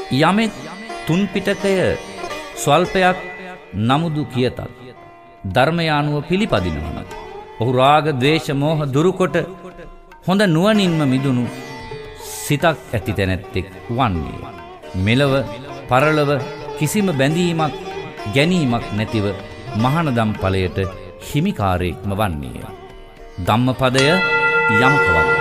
යමෙක් තුන් පිටකය ස්වල්පයක් නමුදු කියතත් ධර්මය අනුව පිළිපදිනවන ඔහු රාග ද්වේෂ මෝහ දුරුකොට හොඳ නුවණින්ම මිදුණු සිතක් ඇති තැනැත්තෙක් වන්නේ. මෙලව පරලව කිසිම බැඳීමක් ගැනීමක් නැතිව මහානදම් ඵලයට හිමිකාරයෙක්ම වන්නේය. ධම්මපදය යමකවත්